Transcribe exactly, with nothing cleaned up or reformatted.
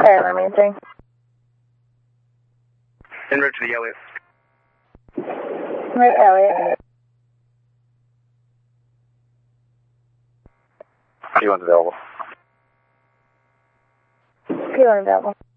Alright, I'm answering. En route to the Elliott. Right, Elliot. P one's available. P one available.